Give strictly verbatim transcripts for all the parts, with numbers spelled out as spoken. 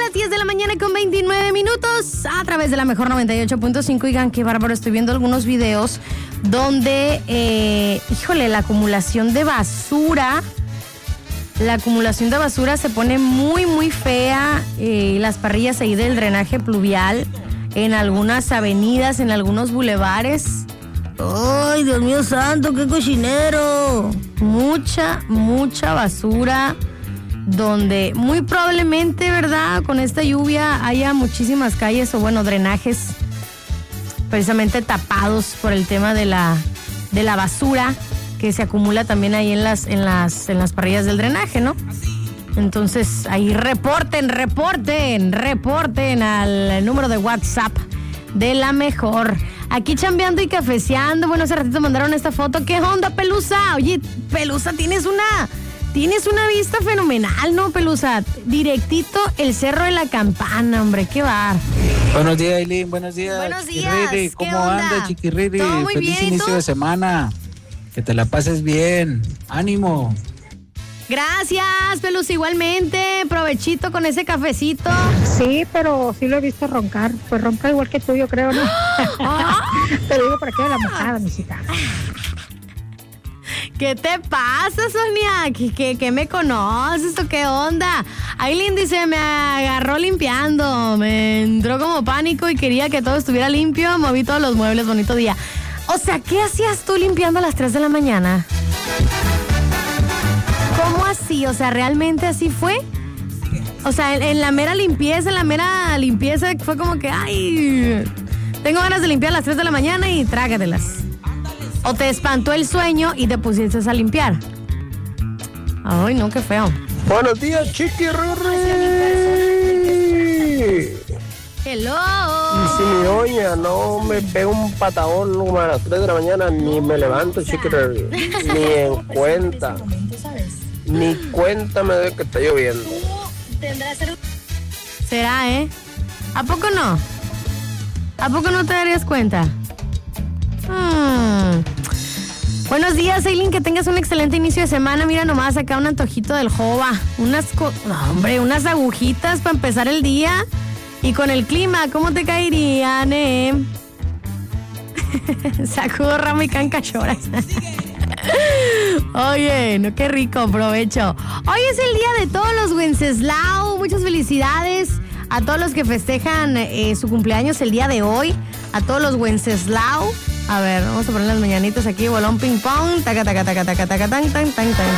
las diez de la mañana con veintinueve minutos a través de la mejor noventa y ocho punto cinco. Oigan, qué bárbaro, estoy viendo algunos videos donde, eh, híjole, la acumulación de basura, la acumulación de basura se pone muy, muy fea. Eh, las parrillas ahí del drenaje pluvial en algunas avenidas, en algunos bulevares. ¡Ay, Dios mío santo, qué cochinero! Mucha, mucha basura, donde muy probablemente, ¿verdad?, con esta lluvia haya muchísimas calles o, bueno, drenajes precisamente tapados por el tema de la, de la basura que se acumula también ahí en las, en las, en las parrillas del drenaje, ¿no? Entonces, ahí reporten, reporten, reporten al número de WhatsApp de La Mejor. Aquí chambeando y cafeceando. Bueno, hace ratito mandaron esta foto. ¿Qué onda, Pelusa? Oye, Pelusa, tienes una... Tienes una vista fenomenal, ¿no, Pelusa? Directito el Cerro de la Campana, hombre, qué bar. Buenos días, Aileen, buenos días. Buenos días. Chiquirriri, ¿cómo anda, Chiquirriri? Todo muy Feliz bien, inicio de semana. Que te la pases bien. Ánimo. Gracias, Pelusa, igualmente. Provechito con ese cafecito. Sí, pero sí lo he visto roncar. Pues ronca igual que tú, yo creo, ¿no? Te lo digo para que de la mojada, misita. ¿Qué te pasa, Sonia? ¿Qué, qué, qué me conoces o qué onda? Aileen dice, me agarró limpiando. Me entró como pánico y quería que todo estuviera limpio. Moví todos los muebles, bonito día. O sea, ¿qué hacías tú limpiando a las tres de la mañana? ¿Cómo así? O sea, ¿realmente así fue? O sea, en, en la mera limpieza, en la mera limpieza fue como que, ay, tengo ganas de limpiar a las tres de la mañana y trágatelas. ¿O te espantó el sueño y te pusiste a limpiar? Ay, no, qué feo. Buenos días, Chiquirriri. Hello. Y si mi doña no me pega un patadón como a las tres de la mañana, ni me levanto, Chiquirriri. Ni en cuenta. Ni cuenta me doy que está lloviendo. ¿Será, eh? ¿A poco no? ¿A poco no te darías cuenta? Hmm. Buenos días, Aileen, que tengas un excelente inicio de semana. Mira nomás acá un antojito del Jova. Unas, co- no, hombre, unas agujitas para empezar el día. Y con el clima, ¿cómo te caerían, eh? Sacudo ramo y cancachoras. Oye, no, qué rico, provecho. Hoy es el día de todos los Wenceslao. Muchas felicidades a todos los que festejan eh, su cumpleaños el día de hoy. A todos los Wenceslao. A ver, vamos a poner las mañanitas aquí, bolón ping pong, taca taca taca taca taca tan tan tan tan.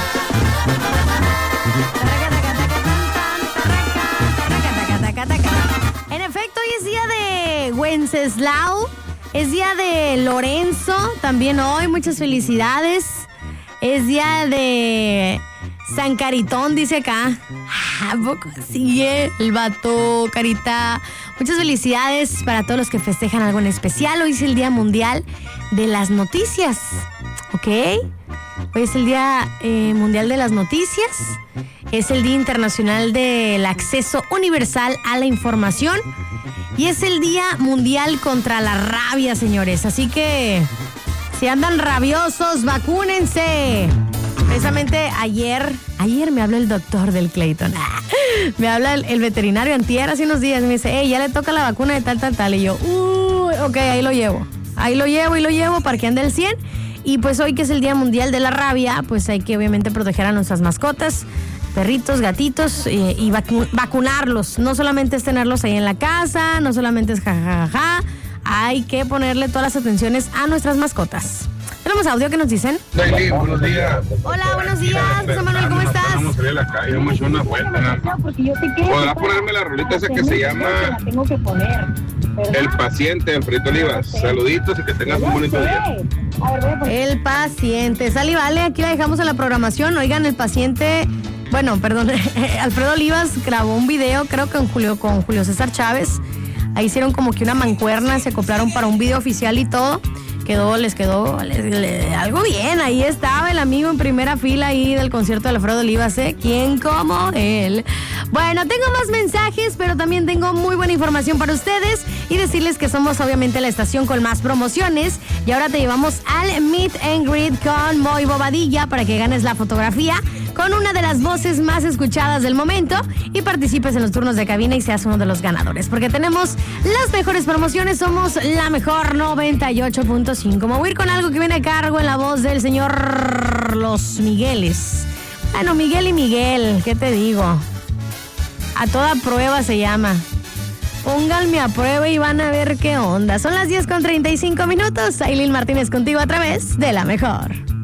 En efecto, hoy es día de Wenceslao, es día de Lorenzo, también hoy, muchas felicidades. Es día de San Caritón, dice acá. ¿A poco sigue el vato, Carita? Muchas felicidades para todos los que festejan algo en especial. Hoy es el Día Mundial de las Noticias, ¿ok? Hoy es el Día eh, Mundial de las Noticias. Es el Día Internacional del Acceso Universal a la Información. Y es el Día Mundial contra la Rabia, señores. Así que, si andan rabiosos, vacúnense. Precisamente ayer, ayer me habló el doctor del Clayton. Me habla el, el veterinario antier hace unos días. Me dice, hey, ya le toca la vacuna de tal, tal, tal. Y yo, uy, ok, ahí lo llevo. Ahí lo llevo y lo llevo para que ande al cien. Y pues hoy que es el Día Mundial de la Rabia, pues hay que obviamente proteger a nuestras mascotas, perritos, gatitos, eh, y vacu- vacunarlos. No solamente es tenerlos ahí en la casa, no solamente es jajajaja. Ja, ja, ja. Hay que ponerle todas las atenciones a nuestras mascotas. Tenemos audio que nos dicen. Daily, buenos días. Hola, buenos días, José Manuel, ¿cómo estás? Vamos a salir a la calle, vamos a echar una vuelta. ¿Podrás ponerme la rolita esa que se llama El Paciente en Frito Olivas? Saluditos y que tengas un bonito día. El Paciente. Sal y vale, aquí la dejamos en la programación. Oigan, El Paciente, bueno, perdón, Alfredo Olivas grabó un video, creo que con Julio, con Julio César Chávez. Ahí hicieron como que una mancuerna, se acoplaron para un video oficial y todo. Quedó, les quedó les, les, algo bien. Ahí estaba el amigo en primera fila ahí del concierto de Alfredo Olivas, ¿eh? ¿Quién como él? Bueno, tengo más mensajes, pero también tengo muy buena información para ustedes y decirles que somos obviamente la estación con más promociones y ahora te llevamos al Meet and Greet con Moy Bobadilla para que ganes la fotografía con una de las voces más escuchadas del momento y participes en los turnos de cabina y seas uno de los ganadores. Porque tenemos las mejores promociones, somos la mejor noventa y ocho punto cinco. Me voy a ir con algo que viene a cargo en la voz del señor Los Migueles. Bueno, Miguel y Miguel, ¿qué te digo? A toda prueba se llama. Pónganme a prueba y van a ver qué onda. Son las diez con treinta y cinco minutos. Ailín Martínez contigo a través de La Mejor.